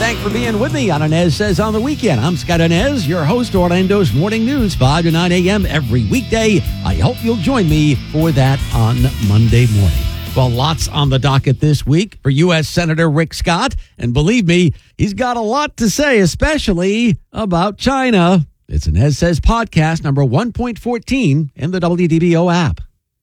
Thanks for being with me on Inez Says on the Weekend. I'm Scott Inez, your host, Orlando's Morning News, 5 to 9 a.m. every weekday. I hope you'll join me for that on Monday morning. Well, lots on the docket this week for U.S. Senator Rick Scott. And believe me, he's got a lot to say, especially about China. It's Inez Says podcast number 1.14 in the WDBO app.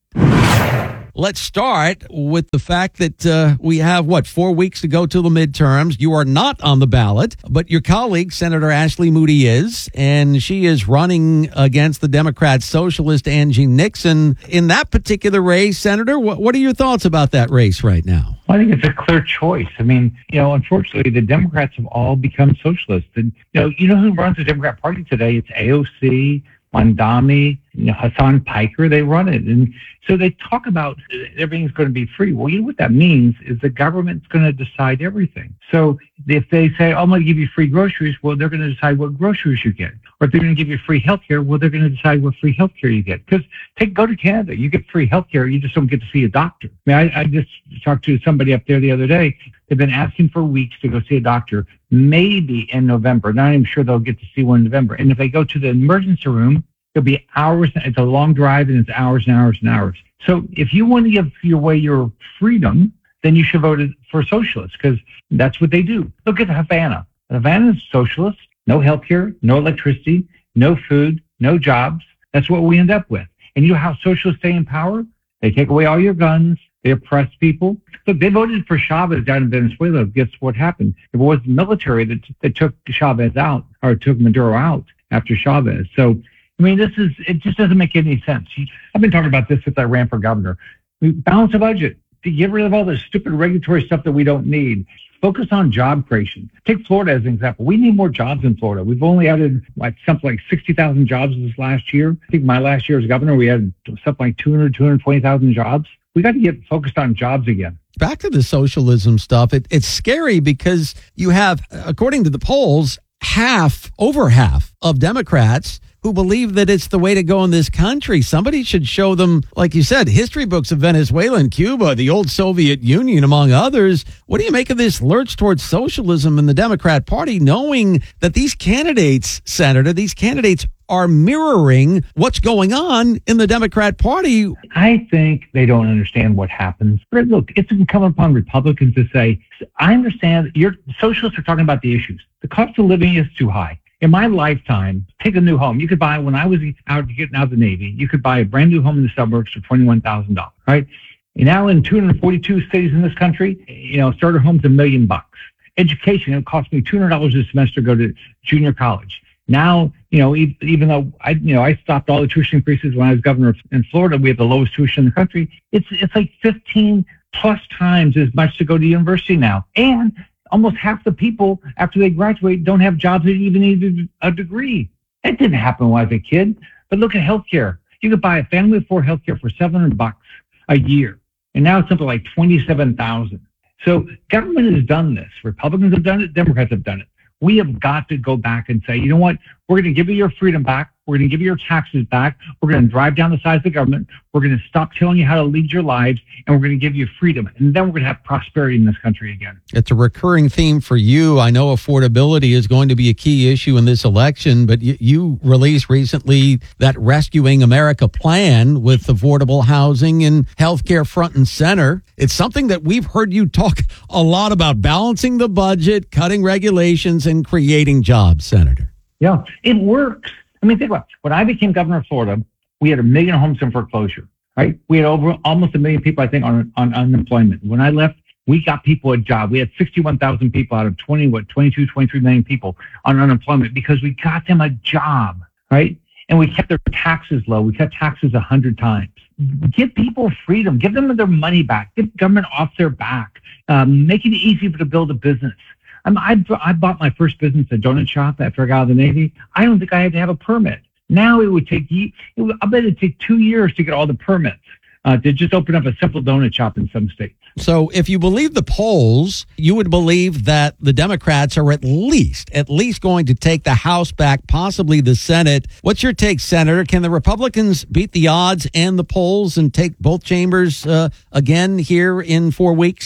Let's start with the fact that we have, 4 weeks to go till the midterms. You are not on the ballot, but your colleague, Senator Ashley Moody, is, and she is running against the Democrat socialist Angie Nixon. In that particular race, Senator, what are your thoughts about that race right now? I think it's a clear choice. I mean, unfortunately, the Democrats have all become socialists. And, you know who runs the Democrat Party today? It's AOC, Mondami, Hassan Piker. They run it. And so they talk about everything's going to be free. Well, you know what that means is the government's going to decide everything. So if they say, I'm going to give you free groceries, well, they're going to decide what groceries you get. Or if they're going to give you free health care, well, they're going to decide what free health care you get. Because go to Canada, you get free health care, you just don't get to see a doctor. I mean, I just talked to somebody up there the other day. They've been asking for weeks to go see a doctor, maybe in November. Not even sure they'll get to see one in November. And if they go to the emergency room, it'll be hours. It's a long drive, and it's hours and hours and hours. So if you want to give away your freedom, then you should vote for socialists, because that's what they do. Look at Havana. Havana is socialist. No health care, no electricity, no food, no jobs. That's what we end up with. And you know how socialists stay in power? They take away all your guns. They oppress people. Look, they voted for Chavez down in Venezuela. Guess what happened? It was the military that took Chavez out, or took Maduro out after Chavez. So, I mean, it just doesn't make any sense. I've been talking about this since I ran for governor. We balance the budget to get rid of all this stupid regulatory stuff that we don't need. Focus on job creation. Take Florida as an example. We need more jobs in Florida. We've only added something like 60,000 jobs this last year. I think my last year as governor, we had something like 220,000 jobs. We got to get focused on jobs again. Back to the socialism stuff. It's scary because you have, according to the polls, over half of Democrats who believe that it's the way to go in this country. Somebody should show them, like you said, history books of Venezuela and Cuba, the old Soviet Union, among others. What do you make of this lurch towards socialism in the Democrat Party, knowing that these candidates, Senator, are mirroring what's going on in the Democrat Party? I think they don't understand what happens. But look, it's incumbent upon Republicans to say, I understand socialists are talking about the issues. The cost of living is too high. In my lifetime, take a new home. You could buy, when I was getting out of the Navy, you could buy a brand new home in the suburbs for $21,000, right? And now in 242 cities in this country, starter home's $1 million. Education, it cost me $200 a semester to go to junior college. Now, even though I stopped all the tuition increases when I was governor in Florida, we have the lowest tuition in the country. It's like 15 plus times as much to go to university now. And almost half the people, after they graduate, don't have jobs that even need a degree. That didn't happen when I was a kid. But look at healthcare. You could buy a family of four healthcare for $700 a year. And now it's something like $27,000. So government has done this. Republicans have done it. Democrats have done it. We have got to go back and say, you know what? We're going to give you your freedom back. We're going to give you your taxes back. We're going to drive down the size of the government. We're going to stop telling you how to lead your lives, and we're going to give you freedom. And then we're going to have prosperity in this country again. It's a recurring theme for you. I know affordability is going to be a key issue in this election, but you released recently that Rescuing America plan with affordable housing and healthcare front and center. It's something that we've heard you talk a lot about, balancing the budget, cutting regulations, and creating jobs, Senator. Yeah, it works. I mean, think about it. When I became governor of Florida, we had 1 million homes in foreclosure, right? We had almost 1 million people, I think, on unemployment. When I left, we got people a job. We had 61,000 people out of 23 million people on unemployment because we got them a job, right? And we kept their taxes low. We cut taxes 100 times. Give people freedom. Give them their money back. Get government off their back. Make it easy to build a business. I bought my first business, a donut shop, after I got out of the Navy. I don't think I had to have a permit. Now it would take, I bet it'd take 2 years to get all the permits to just open up a simple donut shop in some states. So if you believe the polls, you would believe that the Democrats are at least going to take the House back, possibly the Senate. What's your take, Senator? Can the Republicans beat the odds and the polls and take both chambers again here in 4 weeks?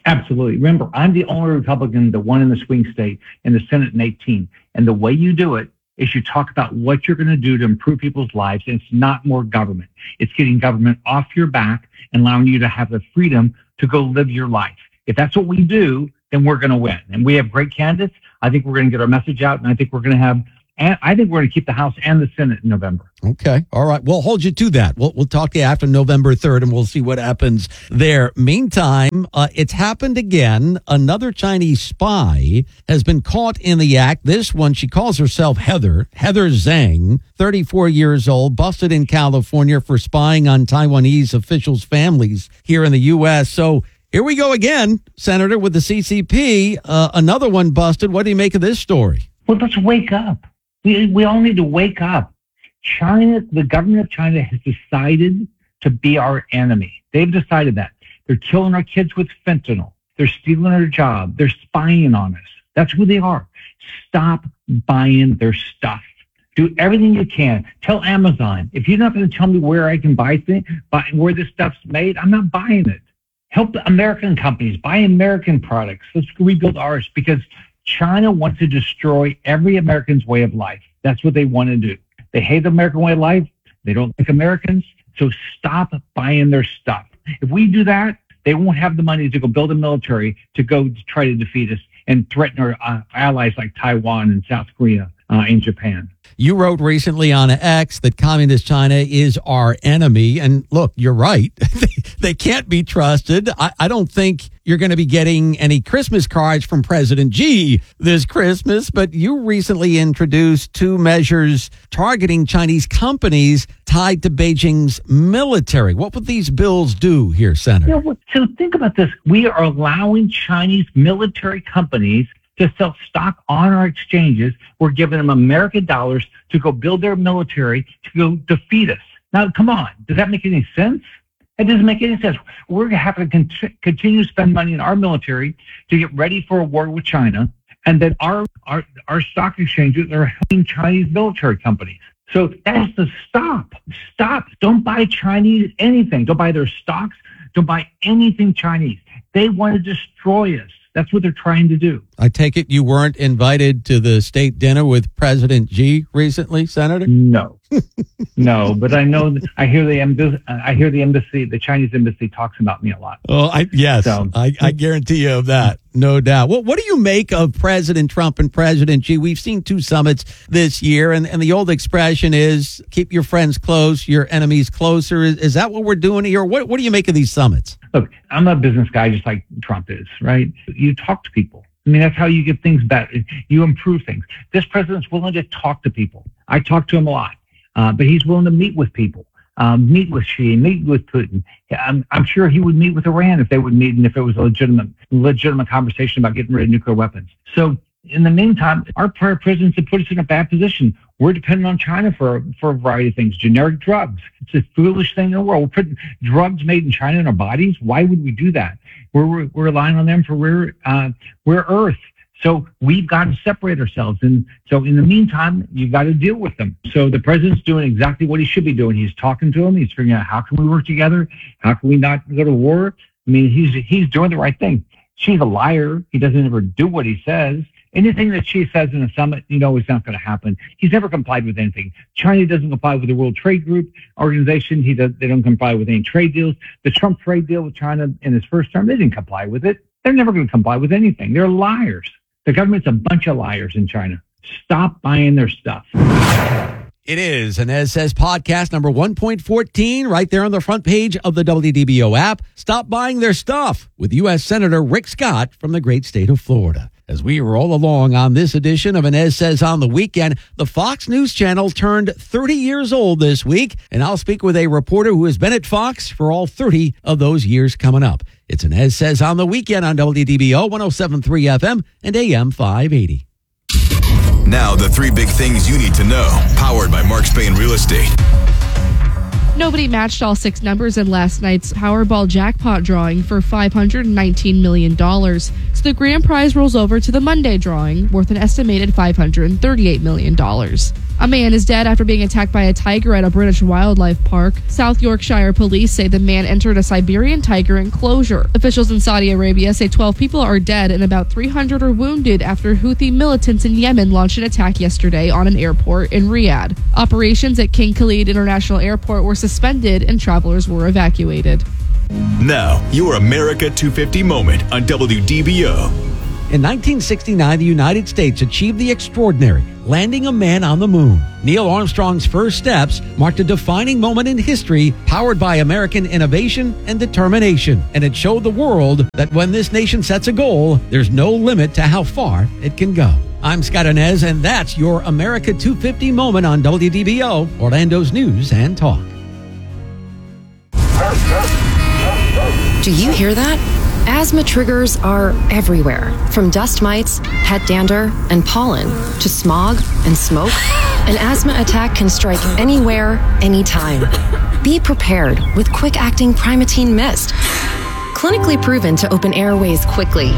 Absolutely. Remember, I'm the only Republican that won in the swing state in the Senate in 18. And the way you do it is you talk about what you're going to do to improve people's lives. And it's not more government. It's getting government off your back and allowing you to have the freedom to go live your life. If that's what we do, then we're going to win. And we have great candidates. I think we're going to get our message out, and I think we're going to have, and I think we're going to keep the House and the Senate in November. Okay. All right. We'll hold you to that. We'll talk to you after November 3rd, and we'll see what happens there. Meantime, it's happened again. Another Chinese spy has been caught in the act. This one, she calls herself Heather Zhang, 34 years old, busted in California for spying on Taiwanese officials' families here in the U.S. So here we go again, Senator, with the CCP. Another one busted. What do you make of this story? Well, let's wake up. We all need to wake up. China, the government of China has decided to be our enemy. They've decided that. They're killing our kids with fentanyl. They're stealing our job. They're spying on us. That's who they are. Stop buying their stuff. Do everything you can. Tell Amazon, if you're not going to tell me where I can buy things, where this stuff's made, I'm not buying it. Help the American companies. Buy American products. Let's rebuild ours, because China wants to destroy every American's way of life. That's what they want to do. They hate the American way of life. They don't like Americans. So stop buying their stuff. If we do that, they won't have the money to go build a military to go to try to defeat us and threaten our allies like Taiwan and South Korea and Japan. You wrote recently on X that communist China is our enemy. And look, you're right. They can't be trusted. I don't think you're going to be getting any Christmas cards from President Xi this Christmas, but you recently introduced 2 measures targeting Chinese companies tied to Beijing's military. What would these bills do here, Senator? So think about this. We are allowing Chinese military companies to sell stock on our exchanges. We're giving them American dollars to go build their military to go defeat us. Now, come on. Does that make any sense? It doesn't make any sense. We're going to have to continue to spend money in our military to get ready for a war with China. And then our stock exchanges are helping Chinese military companies. So that has to stop. Stop. Don't buy Chinese anything. Don't buy their stocks. Don't buy anything Chinese. They want to destroy us. That's what they're trying to do. I take it you weren't invited to the state dinner with President Xi recently, Senator? No, no. But I know. I hear the embassy, the Chinese embassy, talks about me a lot. Oh, I guarantee you of that, no doubt. Well, what do you make of President Trump and President Xi? We've seen 2 summits this year, and the old expression is keep your friends close, your enemies closer. Is that what we're doing here? What do you make of these summits? Look, I'm a business guy just like Trump is, right? You talk to people. I mean, that's how you get things better. You improve things. This president's willing to talk to people. I talk to him a lot, but he's willing to meet with people, meet with Xi, meet with Putin. I'm sure he would meet with Iran if they would meet and if it was a legitimate conversation about getting rid of nuclear weapons. So in the meantime, our prior presidents have put us in a bad position. We're dependent on China for a variety of things. Generic drugs. It's the foolish thing in the world. We're putting drugs made in China in our bodies. Why would we do that? We're relying on them for rare earth. So we've got to separate ourselves. And so in the meantime, you've got to deal with them. So the president's doing exactly what he should be doing. He's talking to them. He's figuring out how can we work together? How can we not go to war? I mean, he's doing the right thing. She's a liar. He doesn't ever do what he says. Anything that she says in a summit, is not going to happen. He's never complied with anything. China doesn't comply with the World Trade Group organization. They don't comply with any trade deals. The Trump trade deal with China in his first term, they didn't comply with it. They're never going to comply with anything. They're liars. The government's a bunch of liars in China. Stop buying their stuff. It is an As Says podcast number 1.14 right there on the front page of the WDBO app. Stop buying their stuff with U.S. Senator Rick Scott from the great state of Florida. As we roll along on this edition of an As Says on the Weekend, the Fox News Channel turned 30 years old this week, and I'll speak with a reporter who has been at Fox for all 30 of those years coming up. It's an As Says on the Weekend on WDBO 107.3 FM and AM 580. Now the 3 big things you need to know, powered by Mark Spain Real Estate. Nobody matched all 6 numbers in last night's Powerball jackpot drawing for $519 million. So the grand prize rolls over to the Monday drawing, worth an estimated $538 million. A man is dead after being attacked by a tiger at a British wildlife park. South Yorkshire police say the man entered a Siberian tiger enclosure. Officials in Saudi Arabia say 12 people are dead and about 300 are wounded after Houthi militants in Yemen launched an attack yesterday on an airport in Riyadh. Operations at King Khalid International Airport were suspended and travelers were evacuated. Now, your America 250 moment on WDBO. In 1969, the United States achieved the extraordinary, landing a man on the moon. Neil Armstrong's first steps marked a defining moment in history, powered by American innovation and determination. And it showed the world that when this nation sets a goal, there's no limit to how far it can go. I'm Scott Inez, and that's your America 250 moment on WDBO, Orlando's News and Talk. Do you hear that? Asthma triggers are everywhere, from dust mites, pet dander, and pollen, to smog and smoke. An asthma attack can strike anywhere, anytime. Be prepared with quick-acting Primatene Mist. Clinically proven to open airways quickly.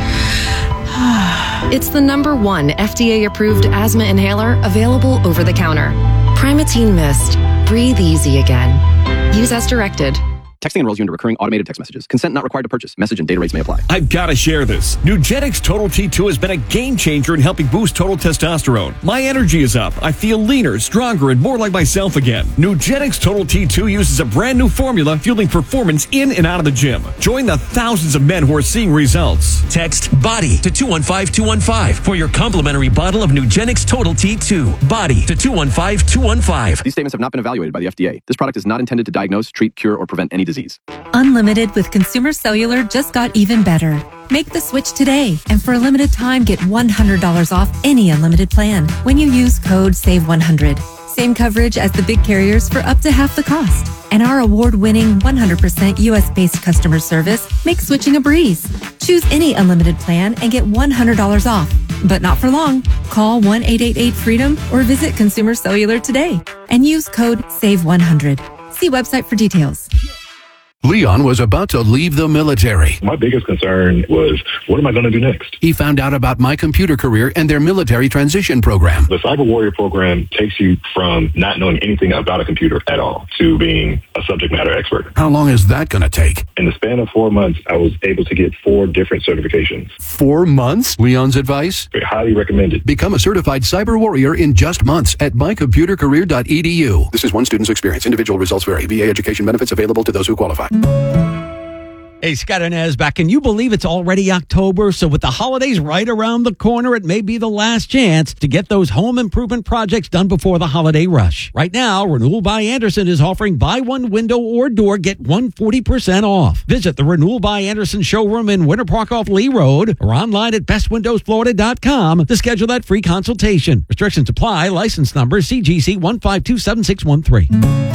It's the #1 FDA-approved asthma inhaler available over the counter. Primatene Mist. Breathe easy again. Use as directed. Texting enrolls you into recurring automated text messages. Consent not required to purchase. Message and data rates may apply. I've got to share this. Nugenix Total T2 has been a game changer in helping boost total testosterone. My energy is up. I feel leaner, stronger, and more like myself again. Nugenix Total T2 uses a brand new formula fueling performance in and out of the gym. Join the thousands of men who are seeing results. Text BODY to 215215 for your complimentary bottle of Nugenix Total T2. BODY to 215215. These statements have not been evaluated by the FDA. This product is not intended to diagnose, treat, cure, or prevent any disease. Unlimited with Consumer Cellular just got even better. Make the switch today, and for a limited time, get $100 off any unlimited plan when you use code SAVE100. Same coverage as the big carriers for up to half the cost. And our award-winning 100% US-based customer service makes switching a breeze. Choose any unlimited plan and get $100 off. But not for long. Call 1-888-FREEDOM or visit Consumer Cellular today and use code SAVE100. See website for details. Leon was about to leave the military. My biggest concern was, what am I going to do next? He found out about My Computer Career and their military transition program. The Cyber Warrior program takes you from not knowing anything about a computer at all to being a subject matter expert. How long is that going to take? In the span of 4 months, I was able to get 4 different certifications. 4 months? Leon's advice? Very highly recommended. Become a certified Cyber Warrior in just months at mycomputercareer.edu. This is one student's experience. Individual results vary. VA education benefits available to those who qualify. Hey, Scott Inez back. Can you believe it's already October? So with the holidays right around the corner, it may be the last chance to get those home improvement projects done before the holiday rush. Right now, Renewal by Andersen is offering buy one window or door, get 140% off. Visit the Renewal by Andersen showroom in Winter Park off Lee Road or online at bestwindowsflorida.com to schedule that free consultation. Restrictions apply. License number CGC 1527613.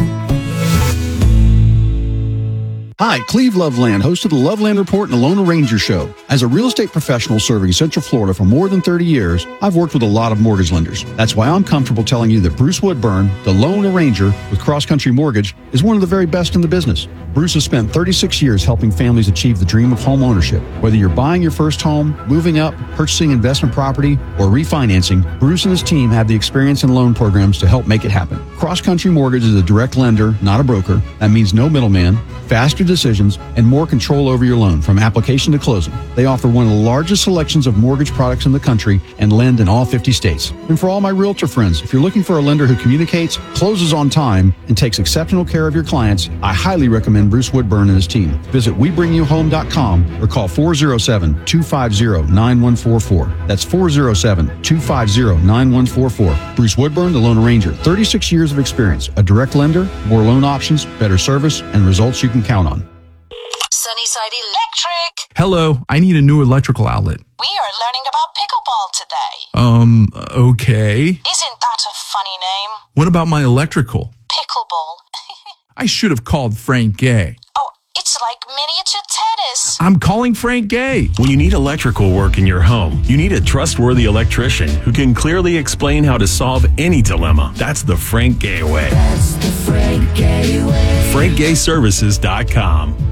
Hi, Cleve Loveland, host of the Loveland Report and the Lone Ranger Show. As a real estate professional serving Central Florida for more than 30 years, I've worked with a lot of mortgage lenders. That's why I'm comfortable telling you that Bruce Woodburn, the Lone Ranger with Cross Country Mortgage, is one of the very best in the business. Bruce has spent 36 years helping families achieve the dream of home ownership. Whether you're buying your first home, moving up, purchasing investment property, or refinancing, Bruce and his team have the experience and loan programs to help make it happen. Cross Country Mortgage is a direct lender, not a broker. That means no middleman, faster decisions, and more control over your loan from application to closing. They offer one of the largest selections of mortgage products in the country and lend in all 50 states. And for all my realtor friends, if you're looking for a lender who communicates, closes on time, and takes exceptional care of your clients, I highly recommend Bruce Woodburn and his team. Visit WeBringYouHome.com or call 407-250-9144. That's 407-250-9144. Bruce Woodburn, the Lone Ranger, 36 years of experience, a direct lender, more loan options, better service, and results you can count on. Sunnyside Electric. Hello, I need a new electrical outlet. We are learning about pickleball today. Okay. Isn't that a funny name? What about my electrical? Pickleball. I should have called Frank Gay. Oh, it's like miniature tennis. I'm calling Frank Gay. When you need electrical work in your home, you need a trustworthy electrician who can clearly explain how to solve any dilemma. That's the Frank Gay way. That's the Frank Gay way. FrankGayServices.com.